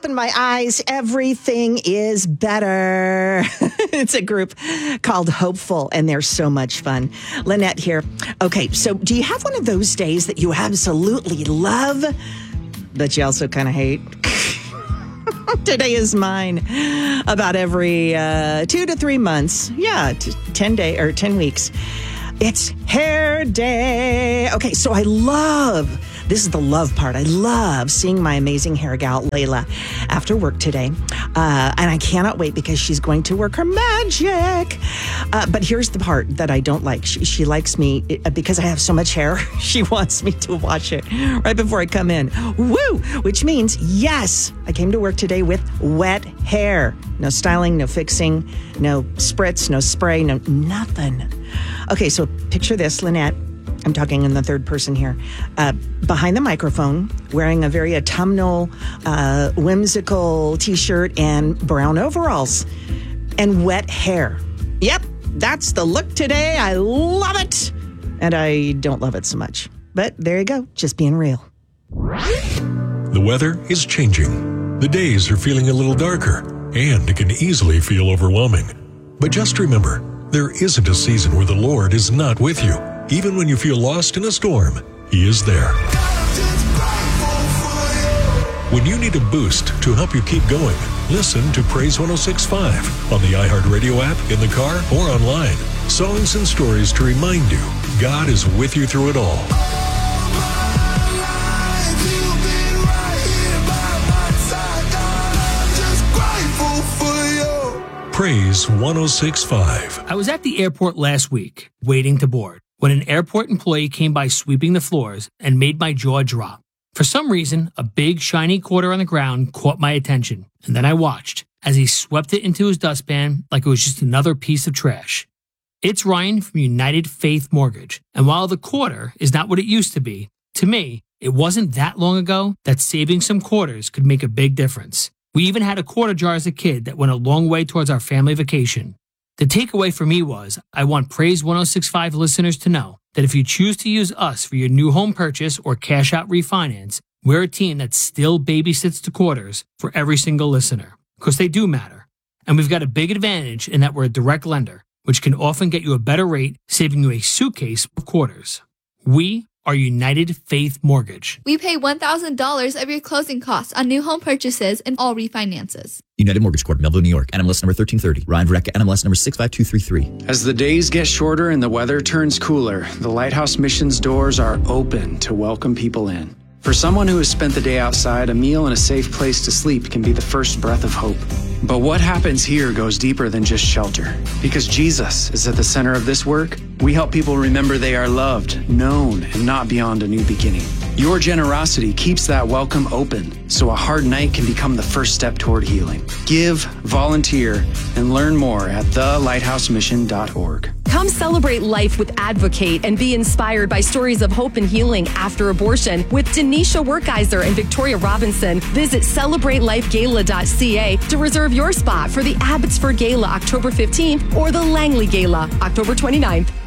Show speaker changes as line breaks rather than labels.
open my eyes. Everything is better. It's a group called Hopeful, and they're so much fun. Lynette here. Okay, so do you have one of those days that you absolutely love, but you also kind of hate? Today is mine. About every 2 to 3 months. 10 weeks. It's hair day. Okay, so this is the love part. I love seeing my amazing hair gal, Layla, after work today. And I cannot wait because she's going to work her magic. But here's the part that I don't like. She likes me because I have so much hair. She wants me to wash it right before I come in. Woo! Which means, yes, I came to work today with wet hair. No styling, no fixing, no spritz, no spray, no nothing. Okay, so picture this, Lynette. I'm talking in the third person here. Behind the microphone, wearing a very autumnal, whimsical t-shirt and brown overalls and wet hair. Yep, that's the look today. I love it. And I don't love it so much. But there you go, just being real.
The weather is changing. The days are feeling a little darker, and it can easily feel overwhelming. But just remember, there isn't a season where the Lord is not with you. Even when you feel lost in a storm, He is there. When you need a boost to help you keep going, listen to Praise 106.5 on the iHeartRadio app, in the car, or online. Songs and stories to remind you God is with you through it all. Praise 106.5.
I was at the airport last week, waiting to board, when an airport employee came by sweeping the floors and made my jaw drop. For some reason, a big shiny quarter on the ground caught my attention, and then I watched as he swept it into his dustpan like it was just another piece of trash. It's Ryan from United Faith Mortgage, and while the quarter is not what it used to be, to me, it wasn't that long ago that saving some quarters could make a big difference. We even had a quarter jar as a kid that went a long way towards our family vacation. The takeaway for me was, I want Praise 106.5 listeners to know that if you choose to use us for your new home purchase or cash out refinance, we're a team that still babysits the quarters for every single listener, because they do matter. And we've got a big advantage in that we're a direct lender, which can often get you a better rate, saving you a suitcase of quarters. We are United Faith Mortgage.
We pay $1,000 of your closing costs on new home purchases and all refinances.
United Mortgage Corp, Melville, New York. NMLS number 1330. Ryan Verrecka, NMLS number 65233.
As the days get shorter and the weather turns cooler, the Lighthouse Mission's doors are open to welcome people in. For someone who has spent the day outside, a meal and a safe place to sleep can be the first breath of hope. But what happens here goes deeper than just shelter. Because Jesus is at the center of this work, we help people remember they are loved, known, and not beyond a new beginning. Your generosity keeps that welcome open, so a hard night can become the first step toward healing. Give, volunteer, and learn more at thelighthousemission.org.
Come celebrate life with Advocate and be inspired by stories of hope and healing after abortion with Denisha Werkeiser and Victoria Robinson. Visit CelebrateLifeGala.ca to reserve your spot for the Abbotsford Gala October 15th or the Langley Gala October 29th.